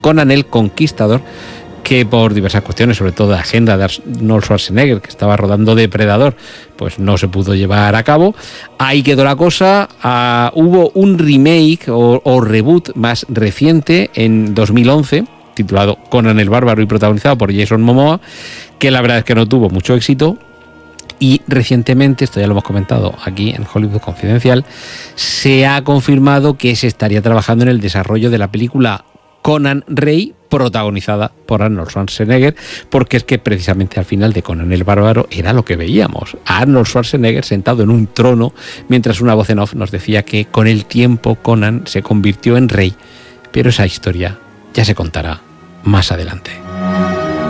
Conan el Conquistador, que por diversas cuestiones, sobre todo de agenda de Arnold Schwarzenegger, que estaba rodando Depredador, pues no se pudo llevar a cabo. Ahí quedó la cosa. Hubo un remake o reboot más reciente en 2011, titulado Conan el Bárbaro y protagonizado por Jason Momoa, que la verdad es que no tuvo mucho éxito. Y recientemente, esto ya lo hemos comentado aquí en Hollywood Confidencial, se ha confirmado que se estaría trabajando en el desarrollo de la película Conan Rey, protagonizada por Arnold Schwarzenegger, porque es que precisamente al final de Conan el Bárbaro era lo que veíamos, a Arnold Schwarzenegger sentado en un trono, mientras una voz en off nos decía que con el tiempo Conan se convirtió en rey, pero esa historia ya se contará más adelante.